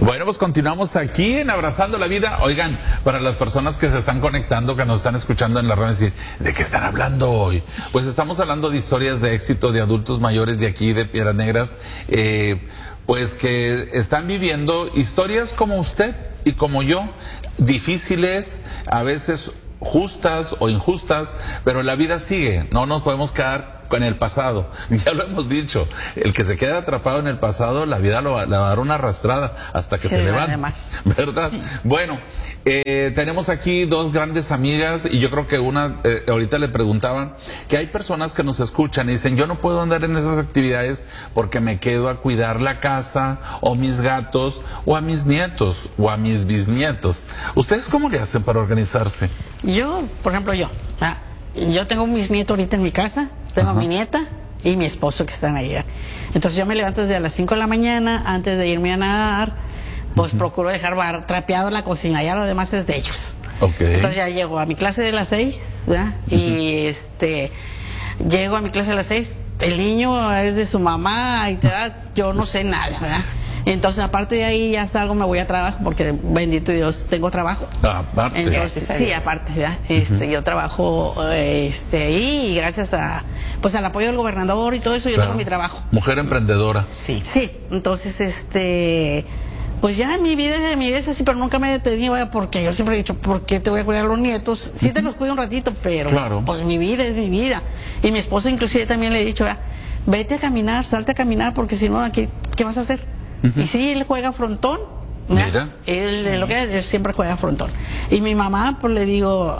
Bueno, pues continuamos aquí en Abrazando la Vida. Oigan, para las personas que se están conectando, que nos están escuchando en la radio, decir, ¿de qué están hablando hoy? Pues estamos hablando de historias de éxito de adultos mayores de aquí, de Piedras Negras, pues que están viviendo historias como usted y como yo, difíciles, a veces justas o injustas, pero la vida sigue, no nos podemos quedar con el pasado. Ya lo hemos dicho, el que se queda atrapado en el pasado, la vida le va a dar una arrastrada hasta que se levante, ¿verdad? Sí. Bueno, tenemos aquí dos grandes amigas y yo creo que una, ahorita le preguntaban que hay personas que nos escuchan y dicen, yo no puedo andar en esas actividades porque me quedo a cuidar la casa o mis gatos o a mis nietos o a mis bisnietos. ¿Ustedes cómo le hacen para organizarse? Yo, por ejemplo, yo tengo un bisnieto ahorita en mi casa, tengo a mi nieta y mi esposo que están ahí. Entonces yo me levanto desde las 5 de la mañana, antes de irme a nadar, pues procuro dejar trapeado la cocina, ya lo demás es de ellos. Okay. Entonces ya llego a mi clase de las 6, ¿verdad? Y llego a mi clase de las 6, el niño es de su mamá y yo no sé nada, ¿verdad? Entonces, aparte de ahí, ya salgo, me voy a trabajo, porque bendito Dios, tengo trabajo. Aparte. Entonces, sí, aparte, ¿verdad? Yo trabajo ahí y gracias pues al apoyo del gobernador y todo eso, yo tengo mi trabajo. Mujer emprendedora. Sí. Sí, entonces, pues ya mi vida es así, pero nunca me he detenido, porque yo siempre he dicho, ¿por qué te voy a cuidar a los nietos? Sí te los cuido un ratito, pero claro, pues mi vida es mi vida. Y mi esposo inclusive también le he dicho, vete a caminar, salte a caminar, porque si no, aquí, ¿qué vas a hacer? Y sí, él juega frontón. Mira. Él siempre juega frontón. Y mi mamá, pues le digo,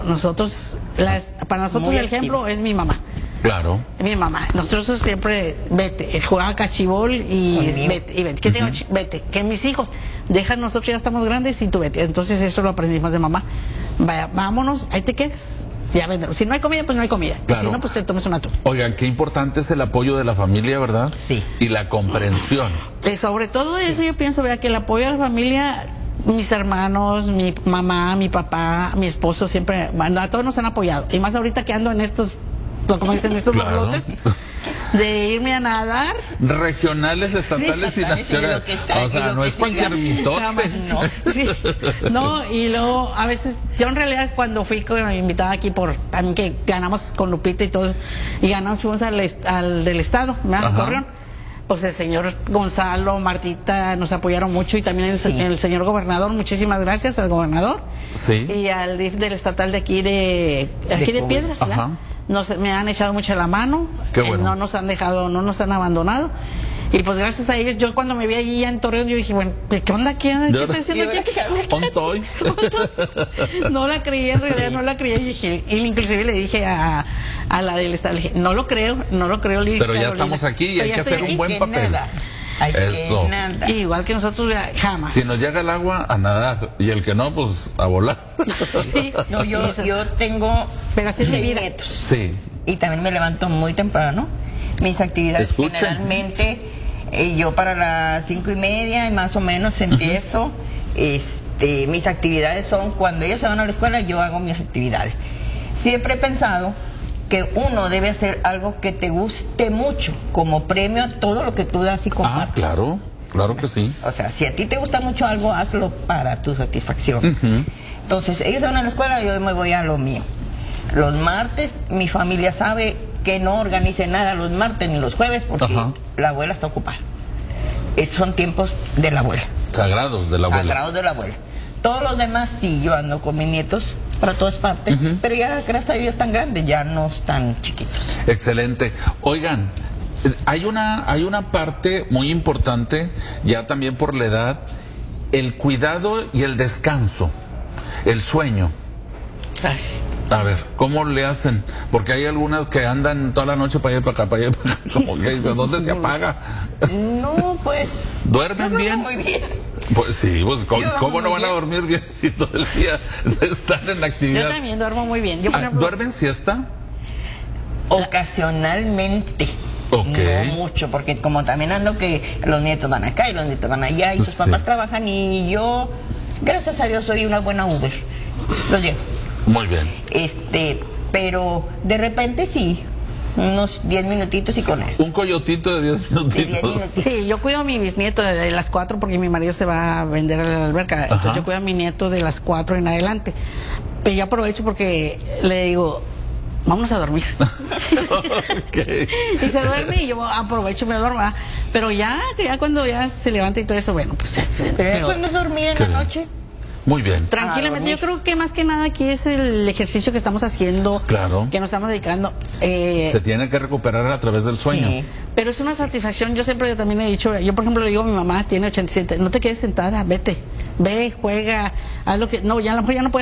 para nosotros el ejemplo es mi mamá. Claro. Mi mamá. Nosotros siempre, vete, jugaba cachibol y vete. ¿Qué tengo? Vete. Que mis hijos, nosotros ya estamos grandes y tú vete. Entonces eso lo aprendimos de mamá. Vaya, vámonos, ahí te quedas. Ya vendrá. Si no hay comida, pues no hay comida. Claro. Si no, pues te tomes una tú. Oigan, qué importante es el apoyo de la familia, ¿verdad? Sí. Y la comprensión. Sobre todo eso yo pienso, ¿verdad? Que el apoyo de la familia, mis hermanos, mi mamá, mi papá, mi esposo, siempre, a todos nos han apoyado. Y más ahorita que ando en estos, como dicen, estos lotes, de irme a nadar. Regionales, estatales y nacionales. O sea, no es cualquier mitote. No, y luego, a veces, yo en realidad cuando fui invitada aquí también que ganamos con Lupita y todo, y fuimos al del estado, ¿verdad? Torreón. Pues el señor Gonzalo, Martita nos apoyaron mucho y también el señor gobernador, muchísimas gracias al gobernador. Sí. Y al DIF del estatal de aquí de Piedras, ¿verdad? Me han echado mucho la mano. Qué bueno. No nos han dejado, no nos han abandonado. Y pues gracias a ellos, yo cuando me vi allí en Torreón, yo dije, bueno, ¿qué onda? ¿Qué estoy haciendo aquí? ¿Ontoy? No la creí, en realidad no la creí. Y inclusive le dije a la del estado, le dije, no lo creo. Pero ya estamos aquí y hay que hacer un buen papel. Eso. Igual que nosotros, jamás. Si nos llega el agua, a nadar. Y el que no, pues a volar. Sí, no, yo tengo nietos. Sí. Y también me levanto muy temprano. Mis actividades generalmente, yo para las 5:30 más o menos empiezo. Mis actividades son, cuando ellos se van a la escuela, yo hago mis actividades. Siempre he pensado que uno debe hacer algo que te guste mucho, como premio a todo lo que tú das y compartes. Claro que sí. O sea, si a ti te gusta mucho algo, hazlo para tu satisfacción. Entonces, ellos van a la escuela, yo me voy a lo mío. Los martes, mi familia sabe que no organice nada los martes ni los jueves, porque la abuela está ocupada. Son tiempos de la abuela. Sagrados de la abuela. Sagrados de la abuela. Todos los demás, sí, yo ando con mis nietos para todas partes, pero ya, gracias a Dios, están grandes, ya no están chiquitos. Excelente. Oigan, hay una parte muy importante, ya también por la edad, el cuidado y el descanso, el sueño. A ver, ¿cómo le hacen? Porque hay algunas que andan toda la noche para allá y para acá, como que dicen, ¿dónde se apaga? No, pues... ¿Duermen bien? Muy bien. Pues sí, pues ¿cómo no van a dormir bien si todo el día están en actividad? Yo también duermo muy bien. ¿Duermen siesta? Ocasionalmente. No mucho, porque como también ando que los nietos van acá y los nietos van allá y sus papás trabajan y yo, gracias a Dios, soy una buena Uber. Los llevo. Muy bien. Pero de repente sí, unos 10 minutitos y con eso. Un coyotito de 10 minutitos. Sí, yo cuido a mi bisnieto de las 4 porque mi marido se va a vender a la alberca. Ajá. Entonces yo cuido a mi nieto de las 4 en adelante. Pero yo aprovecho porque le digo, vámonos a dormir. Okay. Y se duerme y yo aprovecho y me duermo. Pero ya cuando ya se levanta y todo eso, bueno, pues ya Pero cuando dormir en la noche. Muy bien. Tranquilamente, yo creo que más que nada aquí es el ejercicio que estamos haciendo, claro, que nos estamos dedicando. Se tiene que recuperar a través del sueño. Sí. Pero es una satisfacción, yo siempre también he dicho, yo por ejemplo le digo a mi mamá, tiene 87, no te quedes sentada, vete, ve, juega, haz lo que, no, ya a lo mejor ya no puedes